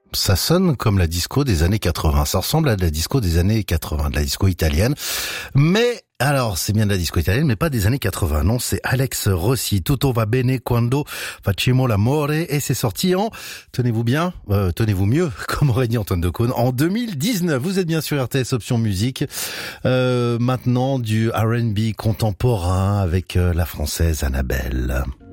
Ça sonne comme la disco des années 80. Ça ressemble à de la disco des années 80, de la disco italienne. Mais, alors, c'est bien de la disco italienne, mais pas des années 80. Non, c'est Alex Rossi. Tutto va bene quando facciamo l'amore. Et c'est sorti en, tenez-vous bien, tenez-vous mieux, comme aurait dit Antoine Decaune, en 2019. Vous êtes bien sur RTS Option Musique. Maintenant, du R&B contemporain avec la française Annabelle.